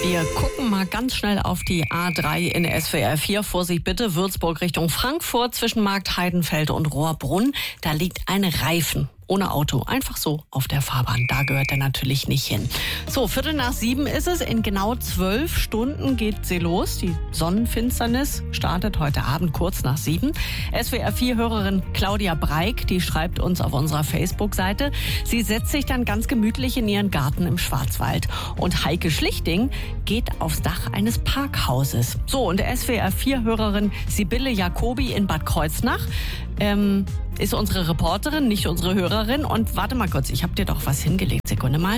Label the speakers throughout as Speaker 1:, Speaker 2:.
Speaker 1: Wir gucken mal ganz schnell auf die A3 in SWR 4. Vorsicht bitte, Würzburg Richtung Frankfurt zwischen Markt Heidenfeld und Rohrbrunn. Da liegt ein Reifen. Ohne Auto, einfach so auf der Fahrbahn. Da gehört er natürlich nicht hin. So, 6:45 ist es. In genau 12 Stunden geht sie los. Die Sonnenfinsternis startet heute Abend kurz nach 7. SWR 4-Hörerin Claudia Breik, die schreibt uns auf unserer Facebook-Seite, sie setzt sich dann ganz gemütlich in ihren Garten im Schwarzwald. Und Heike Schlichting geht aufs Dach eines Parkhauses. So, und SWR 4-Hörerin Sibylle Jacobi in Bad Kreuznach ist unsere Reporterin, nicht unsere Hörerin. Und warte mal kurz, ich habe dir doch was hingelegt. Sekunde mal.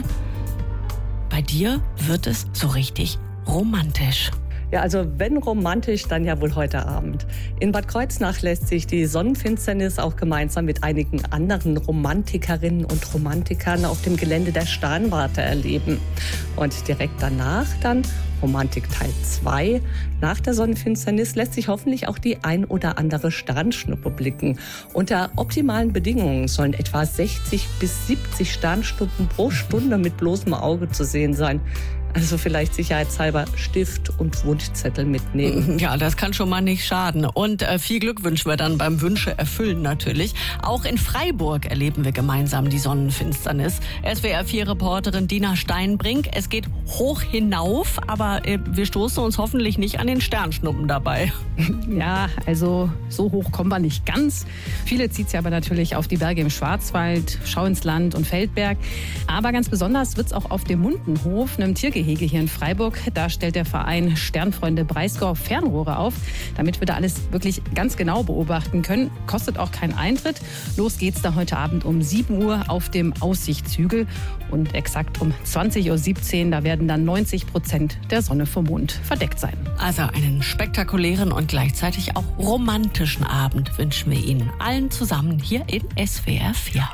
Speaker 1: Bei dir wird es so richtig romantisch.
Speaker 2: Ja, also wenn romantisch, dann ja wohl heute Abend. In Bad Kreuznach lässt sich die Sonnenfinsternis auch gemeinsam mit einigen anderen Romantikerinnen und Romantikern auf dem Gelände der Sternwarte erleben. Und direkt danach dann Romantik Teil 2. Nach der Sonnenfinsternis lässt sich hoffentlich auch die ein oder andere Sternschnuppe blicken. Unter optimalen Bedingungen sollen etwa 60 bis 70 Sternschnuppen pro Stunde mit bloßem Auge zu sehen sein. Also vielleicht sicherheitshalber Stift und Wunschzettel mitnehmen.
Speaker 1: Ja, das kann schon mal nicht schaden. Und viel Glück wünschen wir dann beim Wünsche erfüllen natürlich. Auch in Freiburg erleben wir gemeinsam die Sonnenfinsternis. SWR 4-Reporterin Dina Steinbrink. Es geht hoch hinauf, aber wir stoßen uns hoffentlich nicht an den Sternschnuppen dabei.
Speaker 3: Ja, also so hoch kommen wir nicht ganz. Viele zieht es ja aber natürlich auf die Berge im Schwarzwald, Schauinsland und Feldberg. Aber ganz besonders wird es auch auf dem Mundenhof, einem Tiergehege hier in Freiburg. Da stellt der Verein Sternfreunde Breisgau Fernrohre auf, damit wir da alles wirklich ganz genau beobachten können. Kostet auch keinen Eintritt. Los geht's da heute Abend um 7 Uhr auf dem Aussichtshügel. Und exakt um 20:17 Uhr, da werden dann 90% der Sonne vom Mond verdeckt sein.
Speaker 1: Also einen spektakulären und gleichzeitig auch romantischen Abend wünschen wir Ihnen allen zusammen hier in SWR 4.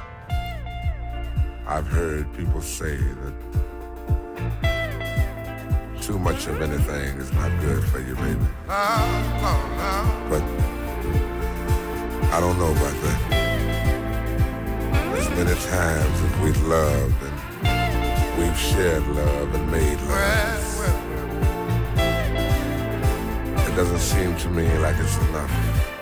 Speaker 4: I've heard people say that too much of anything is not good for you, baby. But I don't know about that. As many times as we've loved and we've shared love and made love, it doesn't seem to me like it's enough.